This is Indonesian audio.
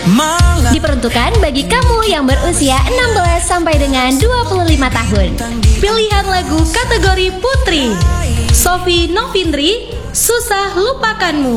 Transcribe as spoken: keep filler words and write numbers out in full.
Diperuntukkan bagi kamu yang berusia enam belas sampai dengan dua puluh lima tahun. Pilihan lagu kategori putri, Sophie Novindri, Susah Lupakanmu.